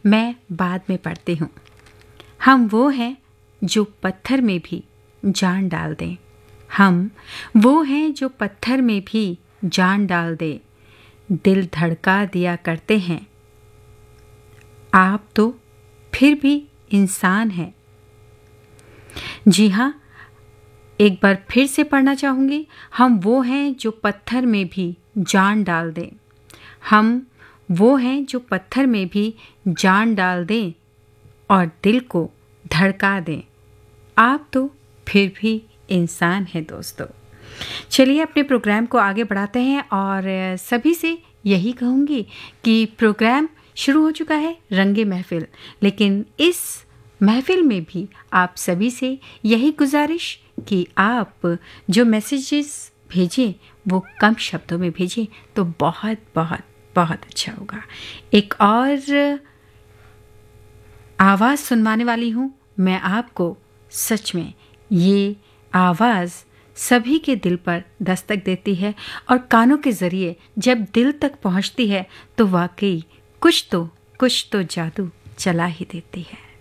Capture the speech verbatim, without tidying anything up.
मैं बाद में पढ़ती हूँ। हम वो हैं जो पत्थर में भी जान डाल दें। हम वो हैं जो पत्थर में भी जान डाल दें। दिल धड़का दिया करते हैं। आप तो फिर भी इंसान हैं। जी हाँ, एक बार फिर से पढ़ना चाहूँगी। हम वो हैं जो पत्थर में भी जान डाल दें। हम वो हैं जो पत्थर में भी जान डाल दें और दिल को धड़का दें। आप तो फिर भी इंसान हैं दोस्तों। चलिए अपने प्रोग्राम को आगे बढ़ाते हैं और सभी से यही कहूँगी कि प्रोग्राम शुरू हो चुका है रंगे महफिल, लेकिन इस महफिल में भी आप सभी से यही गुजारिश कि आप जो मैसेजेस भेजें वो कम शब्दों में भेजें तो बहुत बहुत बहुत अच्छा होगा। एक और आवाज़ सुनवाने वाली हूँ मैं आपको। सच में ये आवाज़ सभी के दिल पर दस्तक देती है और कानों के ज़रिए जब दिल तक पहुँचती है तो वाकई कुछ तो कुछ तो जादू चला ही देती है।